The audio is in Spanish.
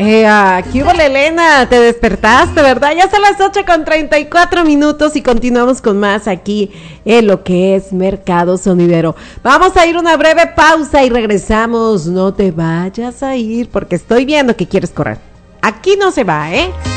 ¿Qué hubo, Elena? Te despertaste, ¿verdad? Ya son las 8:34 y continuamos con más aquí en lo que es Mercado Sonidero. Vamos a ir a una breve pausa y regresamos. No te vayas a ir porque estoy viendo que quieres correr. Aquí no se va, ¿eh?